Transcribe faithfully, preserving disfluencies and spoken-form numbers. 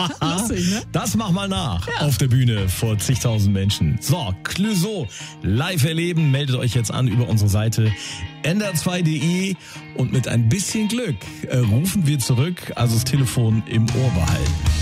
Lustig, ne? Das mach mal nach Ja. auf der Bühne vor zigtausend Menschen. So, Clouseau live erleben. Meldet euch jetzt an über unsere Seite N D R zwei punkt de und mit ein bisschen Glück äh, rufen wir zurück, also das Telefon im Ohr behalten.